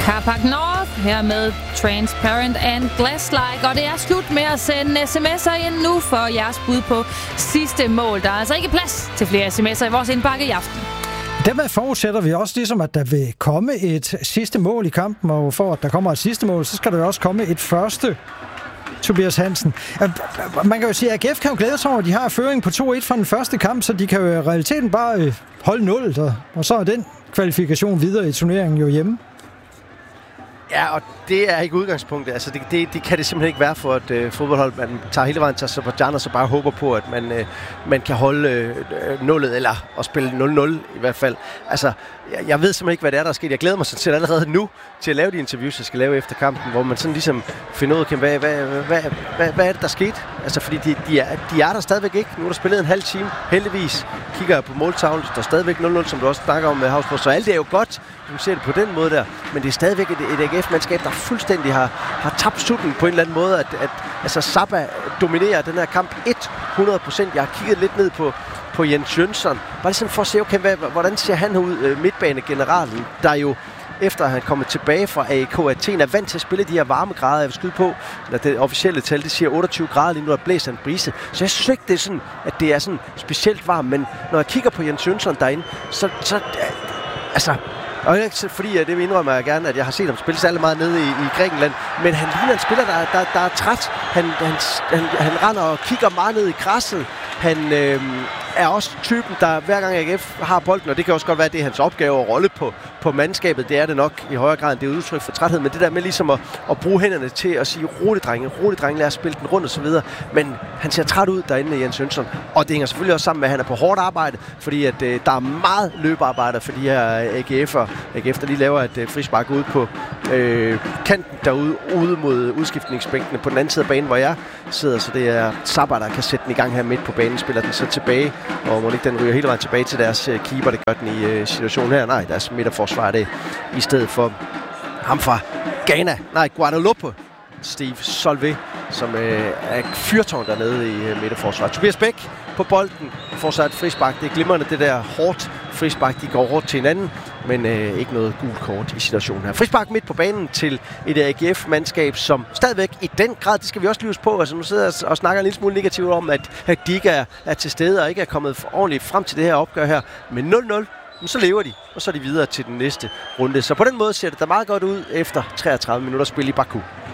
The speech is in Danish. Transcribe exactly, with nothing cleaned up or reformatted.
Carpark North her med Transparent and Glass-like. Og det er slut med at sende sms'er ind nu for jeres bud på sidste mål. Der er altså ikke plads til flere sms'er i vores indbakke i aften. Dermed forudsætter vi også ligesom, at der vil komme et sidste mål i kampen, og for at der kommer et sidste mål, så skal der jo også komme et første. Tobias Hansen. Man kan jo sige, at A G F kan jo glæde sig over, at de har føring på to et fra den første kamp, så de kan jo i realiteten bare holde nul, og så er den kvalifikation videre i turneringen jo hjemme. Ja, og det er ikke udgangspunktet. Altså, det, det, det kan det simpelthen ikke være for et øh, fodboldhold. Man tager hele vejen til Aserbajdsjan og så bare håber på, at man, øh, man kan holde øh, nullet, eller at spille nul nul i hvert fald. Altså, jeg, jeg ved simpelthen ikke, hvad det er, der er sket. Jeg glæder mig sådan til allerede nu til at lave de interviews, jeg skal lave efter kampen, hvor man sådan ligesom finder ud af, hvad, hvad, hvad, hvad, hvad er det, der skete? Altså, fordi de, de, er, de er der stadigvæk ikke. Nu er der spillet en halv time. Heldigvis kigger jeg på måltavlen. Der er stadigvæk nul nul, som du også snakker om med Havsborg. Så alt det er jo godt, du ser det på den måde der. Men det er stadigvæk et, et A G F-mandskab, der fuldstændig har, har tabt sutten på en eller anden måde. At, at altså, Saba dominerer den her kamp hundrede procent. Jeg har kigget lidt ned på, på Jens Jønsson. Bare sådan for at se, okay, hvad, hvordan ser han ud, midtbanegeneralen, der jo efter at han kommet tilbage fra A E K Athen, er vant til at spille de her varmegrader. Jeg vil skyde på, at det officielle tal, det siger otteogtyve grader lige nu, at blæser en brise. Så jeg synes ikke, det er sådan, at det er sådan specielt varmt. Men når jeg kigger på Jens Jønsson derinde, så, så altså, og ikke fordi, det vil indrømme jeg gerne, at jeg har set ham spille særlig meget nede i, i Grækenland, men han ligner en spiller, der, der, der er træt. Han, han, han, han render og kigger meget ned i græsset. Han øh, er også typen, der hver gang A G F har bolden, og det kan også godt være, at det er hans opgave og rolle på, på mandskabet. Det er det nok i højere grad, end det er udtryk for træthed, men det der med ligesom at, at bruge hænderne til at sige, rolig drenge, rolig drenge, lad os spille den rundt og så videre. Men han ser træt ud derinde, Jens Jønsson, og det hænger selvfølgelig også sammen med, at han er på hårdt arbejde, fordi at, øh, der er meget løbearbejde for de her A G F'er. A G F, der lige laver et øh, frispark ude på øh, kanten derude, ude mod udskiftningsbænkene på den anden side af banen, hvor jeg sidder, så det er Saba, der kan sætte den i gang her midt på banen, spiller den så tilbage, og må ikke den ryger hele vejen tilbage til deres øh, keeper, det gør den i øh, situationen her. Nej, deres midterforsvar er det i stedet for ham fra Ghana, nej, Guadeloupe, Steve Solvay, som øh, er fyrtårn dernede i øh, midterforsvaret. Tobias Bæk på bolden, får sig et frispark. Det er glimrende, det der hårdt frispark. De går hårdt til hinanden, men øh, ikke noget gult kort i situationen her. Frispark midt på banen til et A G F-mandskab, som stadigvæk i den grad, det skal vi også lyves på, altså nu sidder jeg og snakker en lille smule negativt om, at, at de ikke er, er til stede og ikke er kommet ordentligt frem til det her opgør her. Men nul nul, så lever de, og så er de videre til den næste runde. Så på den måde ser det da meget godt ud efter treogtredive minutter spil i Baku.